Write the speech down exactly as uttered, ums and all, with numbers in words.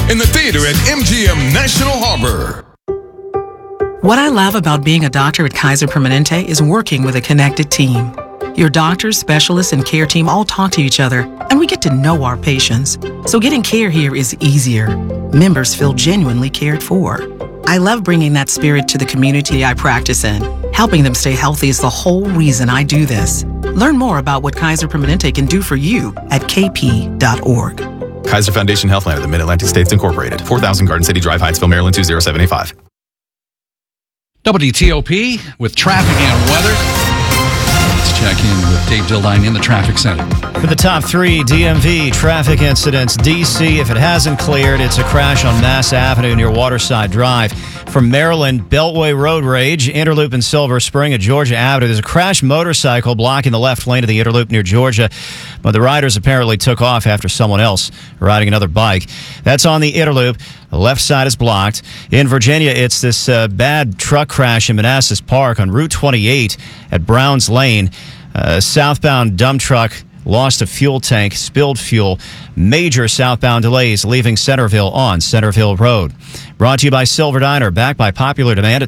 in the theater at M G M National Harbor. What I love about being a doctor at Kaiser Permanente is working with a connected team. Your doctors, specialists, and care team all talk to each other, and we get to know our patients. So getting care here is easier. Members feel genuinely cared for. I love bringing that spirit to the community I practice in. Helping them stay healthy is the whole reason I do this. Learn more about what Kaiser Permanente can do for you at k p dot org. Kaiser Foundation Healthline of the Mid-Atlantic States Incorporated. four thousand Garden City Drive, Hyattsville, Maryland, two zero seven eight five. W T O P with traffic and weather. Let's check in with Dave Dildine in the traffic center. For the top three D M V traffic incidents, D C, if it hasn't cleared, it's a crash on Mass Avenue near Waterside Drive. From Maryland, Beltway road rage, Interloop in Silver Spring at Georgia Avenue. There's a crashed motorcycle blocking the left lane of the Interloop near Georgia, but the riders apparently took off after someone else riding another bike. That's on the Interloop. The left side is blocked. In Virginia, it's this uh, bad truck crash in Manassas Park on Route twenty-eight at Browns Lane. Uh, southbound dump truck lost a fuel tank, spilled fuel. Major southbound delays leaving Centerville on Centerville Road. Brought to you by Silver Diner, backed by popular demand at